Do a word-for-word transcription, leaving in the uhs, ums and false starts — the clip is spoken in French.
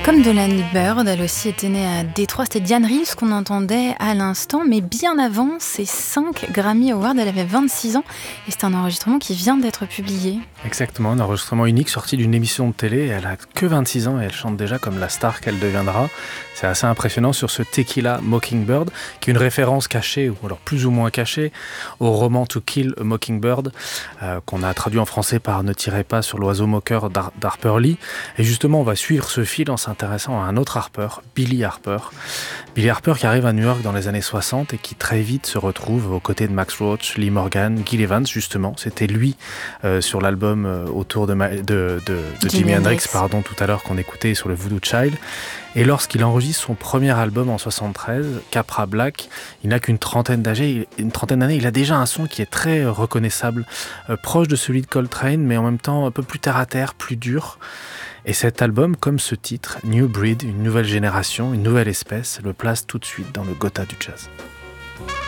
Comme Delaney Bird, elle aussi était née à Détroit. C'était Diane Reeves qu'on entendait à l'instant, mais bien avant ses cinq Grammy Awards, elle avait vingt-six ans et c'est un enregistrement qui vient d'être publié. Exactement, un enregistrement unique sorti d'une émission de télé. Elle a que vingt-six ans et elle chante déjà comme la star qu'elle deviendra. C'est assez impressionnant sur ce Tequila Mockingbird, qui est une référence cachée, ou alors plus ou moins cachée, au roman To Kill a Mockingbird, euh, qu'on a traduit en français par Ne tirez pas sur l'oiseau moqueur d'Har- d'Harper Lee. Et justement, on va suivre ce fil en s'intéressant à un autre Harper, Billy Harper. Billy Harper qui arrive à New York dans les années soixante et qui très vite se retrouve aux côtés de Max Roach, Lee Morgan, Gil Evans justement. C'était lui euh, sur l'album euh, autour de, Ma- de, de, de Jimi Jimi Hendrix, Hendrix. pardon, tout à l'heure qu'on écoutait sur le Voodoo Child. Et lorsqu'il enregistre son premier album en soixante-treize, Capra Black, il n'a qu'une trentaine d'âge, une trentaine d'années. Il a déjà un son qui est très euh, reconnaissable, euh, proche de celui de Coltrane, mais en même temps un peu plus terre à terre, plus dur. Et cet album, comme ce titre, New Breed, une nouvelle génération, une nouvelle espèce, le place tout de suite dans le Gotha du jazz.